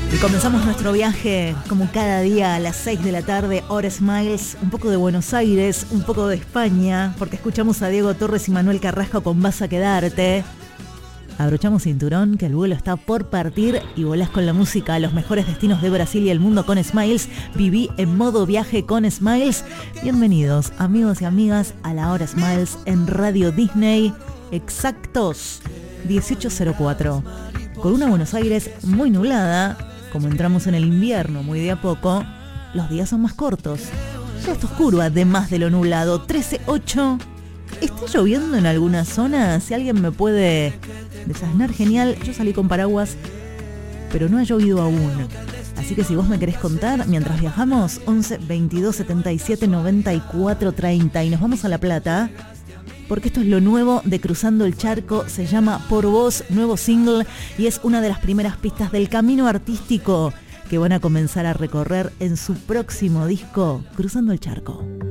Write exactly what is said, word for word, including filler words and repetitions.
Y comenzamos nuestro viaje como cada día a las seis de la tarde, hora Smiles, un poco de Buenos Aires, un poco de España, porque escuchamos a Diego Torres y Manuel Carrasco con Vas a Quedarte. Abrochamos cinturón, que el vuelo está por partir y volás con la música a los mejores destinos de Brasil y el mundo con Smiles. Viví en modo viaje con Smiles. Bienvenidos, amigos y amigas, a la hora Smiles en Radio Disney. Exactos dieciocho cero cuatro. Con una Buenos Aires muy nublada. Como entramos en el invierno muy de a poco, los días son más cortos. Ya está oscuro, además de lo nublado. trece ocho. ¿Está lloviendo en alguna zona? Si alguien me puede desasnar, genial. Yo salí con paraguas, pero no ha llovido aún. Así que si vos me querés contar, mientras viajamos, once, veintidós, setenta y siete, noventa y cuatro, treinta. Y nos vamos a La Plata, porque esto es lo nuevo de Cruzando el Charco. Se llama Por Vos, nuevo single, y es una de las primeras pistas del camino artístico que van a comenzar a recorrer en su próximo disco, Cruzando el Charco.